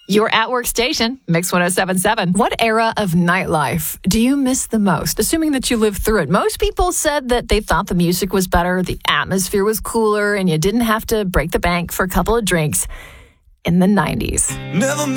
Your at-work station, Mix 107.7. What era of nightlife do you miss the most, assuming that you lived through it? Most people said that they thought the music was better, the atmosphere was cooler, and you didn't have to break the bank for a couple of drinks in the 90s. Never